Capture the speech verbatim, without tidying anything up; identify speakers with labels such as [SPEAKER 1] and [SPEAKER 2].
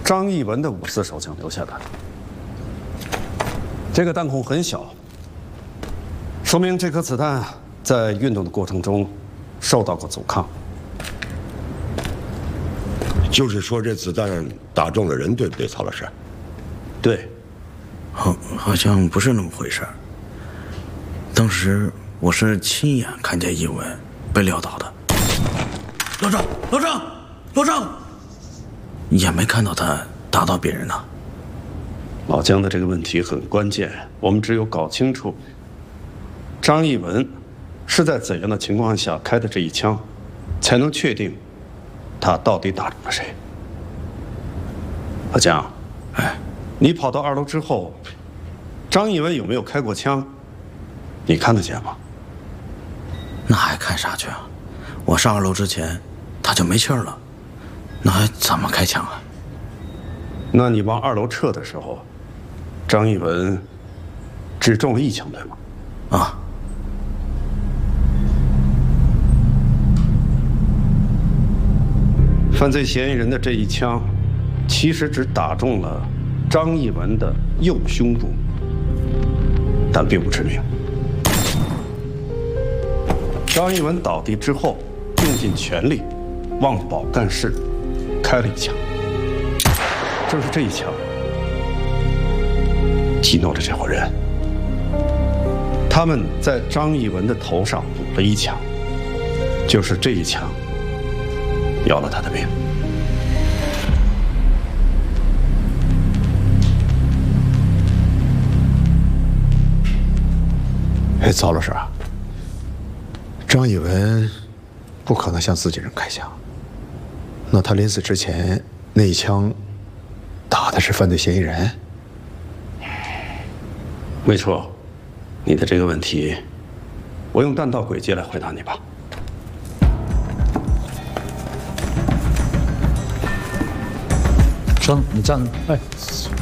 [SPEAKER 1] 张艺文的五四手枪留下的。这个弹孔很小，说明这颗子弹在运动的过程中受到过阻抗。
[SPEAKER 2] 就是说，这子弹打中了人，对不对，曹老师？
[SPEAKER 1] 对。
[SPEAKER 3] 好，好像不是那么回事。当时我是亲眼看见艺文被撂倒的。老张，老张，老张，也没看到他打到别人呢。
[SPEAKER 1] 老姜的这个问题很关键，我们只有搞清楚张艺文是在怎样的情况下开的这一枪，才能确定他到底打中了谁。老姜，
[SPEAKER 3] 哎，
[SPEAKER 1] 你跑到二楼之后，张艺文有没有开过枪？你看得见吗？
[SPEAKER 3] 那还看啥去啊？我上二楼之前他就没气儿了，那还怎么开枪啊？
[SPEAKER 1] 那你往二楼撤的时候，张艺文只中了一枪，对吗？
[SPEAKER 3] 啊。
[SPEAKER 1] 犯罪嫌疑人的这一枪，其实只打中了张艺文的右胸部，但并不致命。张艺文倒地之后，用尽全力往保干室开了一枪，正是这一枪激怒了这伙人，他们在张艺文的头上补了一枪，就是这一枪要了他的命。
[SPEAKER 4] 哎，曹老师啊，张艺文不可能向自己人开枪，那他临死之前那一枪打的是犯罪嫌疑人？
[SPEAKER 1] 没错，你的这个问题，我用弹道轨迹来回答你吧。
[SPEAKER 5] 生，你站着。哎，